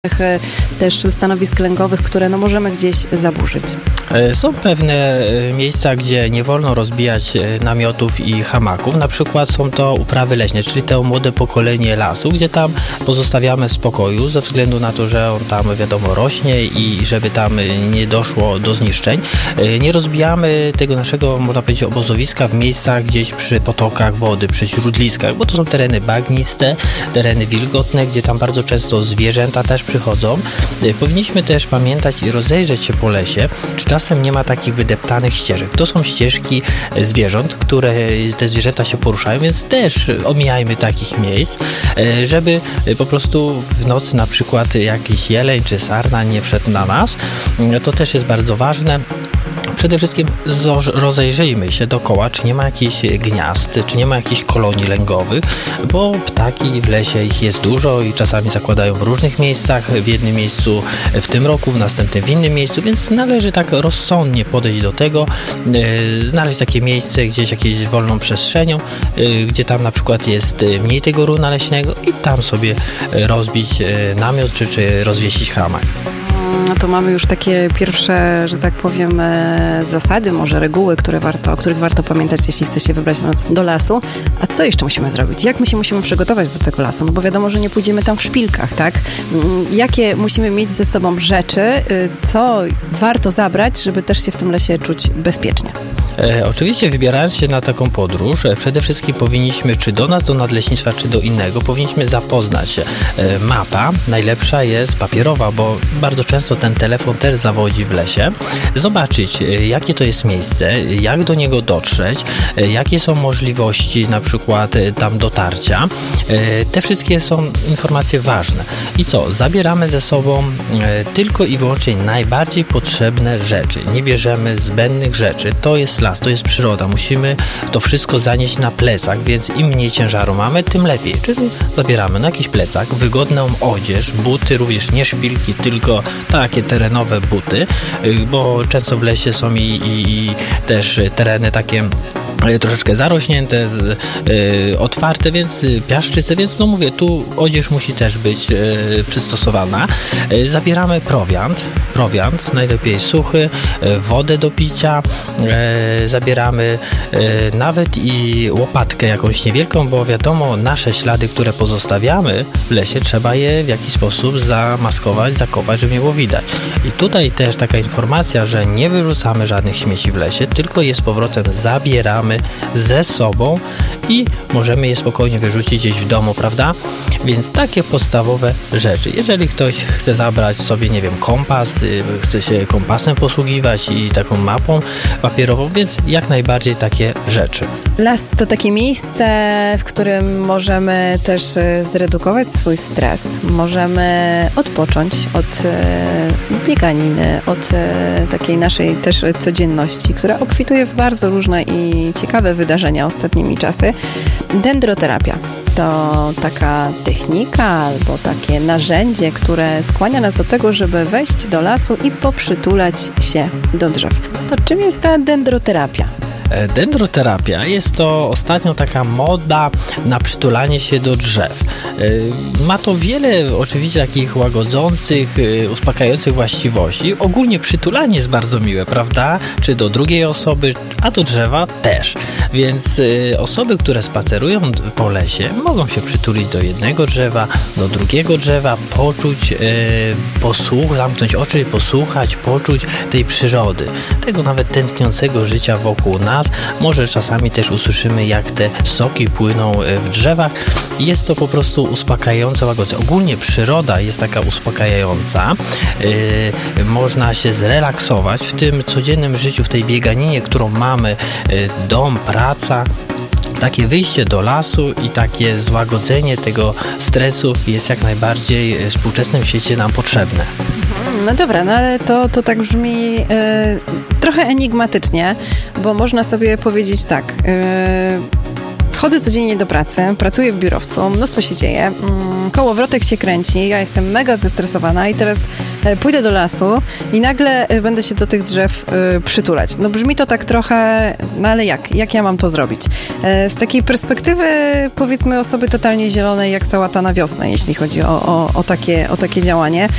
też stanowisk lęgowych, które możemy gdzieś zaburzyć. Są pewne miejsca, gdzie nie wolno rozbijać namiotów i hamaków. Na przykład są to uprawy leśne, czyli to młode pokolenie lasu, gdzie tam pozostawiamy w spokoju ze względu na to, że on tam wiadomo rośnie i żeby tam nie doszło do zniszczeń. Nie rozbijamy tego naszego, można powiedzieć, obozowiska w miejscach gdzieś przy potokach wody, przy źródliskach, bo to są tereny bagniste, tereny wilgotne, gdzie tam bardzo często zwierzęta też przychodzą. Powinniśmy też pamiętać i rozejrzeć się po lesie, czy czasem nie ma takich wydeptanych ścieżek. To są ścieżki zwierząt, które te zwierzęta się poruszają, więc też omijajmy takich miejsc, żeby po prostu w nocy na przykład jakiś jeleń czy sarna nie wszedł na nas. To też jest bardzo ważne. Przede wszystkim rozejrzyjmy się dookoła, czy nie ma jakichś gniazd, czy nie ma jakichś kolonii lęgowych, bo ptaki w lesie ich jest dużo i czasami zakładają w różnych miejscach, w jednym miejscu w tym roku, w następnym w innym miejscu, więc należy tak rozsądnie podejść do tego, znaleźć takie miejsce gdzieś jakąś wolną przestrzenią, gdzie tam na przykład jest mniej tego runa leśnego i tam sobie rozbić namiot, czy rozwiesić hamak. No to mamy już takie pierwsze, że tak powiem, zasady, może reguły, o których warto pamiętać, jeśli chce się wybrać do lasu. A co jeszcze musimy zrobić? Jak my się musimy przygotować do tego lasu? No bo wiadomo, że nie pójdziemy tam w szpilkach, tak? Jakie musimy mieć ze sobą rzeczy, co warto zabrać, żeby też się w tym lesie czuć bezpiecznie? Oczywiście wybierając się na taką podróż, przede wszystkim powinniśmy, czy do nas, do nadleśnictwa, czy do innego, powinniśmy zapoznać się. Mapa najlepsza jest papierowa, bo bardzo często ten telefon też zawodzi w lesie. Zobaczyć, jakie to jest miejsce, jak do niego dotrzeć, jakie są możliwości na przykład tam dotarcia. Te wszystkie są informacje ważne. I co? Zabieramy ze sobą tylko i wyłącznie najbardziej potrzebne rzeczy. Nie bierzemy zbędnych rzeczy. To jest las, to jest przyroda. Musimy to wszystko zanieść na plecach, więc im mniej ciężaru mamy, tym lepiej. Czyli zabieramy na jakiś plecak wygodną odzież, buty, również nie szpilki, tylko takie terenowe buty, bo często w lesie są i też tereny takie troszeczkę zarośnięte, otwarte, więc piaszczyste, więc no mówię, tu odzież musi też być przystosowana. Zabieramy prowiant, najlepiej suchy, wodę do picia, zabieramy nawet i łopatkę jakąś niewielką, bo wiadomo, nasze ślady, które pozostawiamy w lesie, trzeba je w jakiś sposób zamaskować, zakopać, żeby nie było widać. I tutaj też taka informacja, że nie wyrzucamy żadnych śmieci w lesie, tylko je z powrotem zabieramy ze sobą i możemy je spokojnie wyrzucić gdzieś w domu, prawda? Więc takie podstawowe rzeczy. Jeżeli ktoś chce zabrać sobie, nie wiem, kompas, chce się kompasem posługiwać i taką mapą papierową, więc jak najbardziej takie rzeczy. Las to takie miejsce, w którym możemy też zredukować swój stres. Możemy odpocząć od bieganiny, od takiej naszej też codzienności, która obfituje w bardzo różne i ciekawe wydarzenia ostatnimi czasy. Dendroterapia to taka technika albo takie narzędzie, które skłania nas do tego, żeby wejść do lasu i poprzytulać się do drzew. To czym jest ta dendroterapia? Dendroterapia jest to ostatnio taka moda na przytulanie się do drzew. Ma to wiele oczywiście takich łagodzących, uspokajających właściwości. Ogólnie przytulanie jest bardzo miłe, prawda? Czy do drugiej osoby, a do drzewa też. Więc osoby, które spacerują po lesie, mogą się przytulić do jednego drzewa, do drugiego drzewa, poczuć, zamknąć oczy, posłuchać, poczuć tej przyrody. Tego nawet tętniącego życia wokół nas. Może czasami też usłyszymy, jak te soki płyną w drzewach. Jest to po prostu uspokajające, łagodzące. Ogólnie przyroda jest taka uspokajająca. Można się zrelaksować w tym codziennym życiu, w tej bieganinie, którą mamy, dom, praca. Takie wyjście do lasu i takie złagodzenie tego stresu jest jak najbardziej w współczesnym świecie nam potrzebne. No dobra, no ale to tak brzmi trochę enigmatycznie, bo można sobie powiedzieć tak, chodzę codziennie do pracy, pracuję w biurowcu, mnóstwo się dzieje, kołowrotek się kręci, ja jestem mega zestresowana i teraz pójdę do lasu i nagle będę się do tych drzew przytulać. No brzmi to tak trochę, no ale jak? Jak ja mam to zrobić? Z takiej perspektywy, powiedzmy, osoby totalnie zielonej, jak sałata na wiosnę, jeśli chodzi o takie działanie,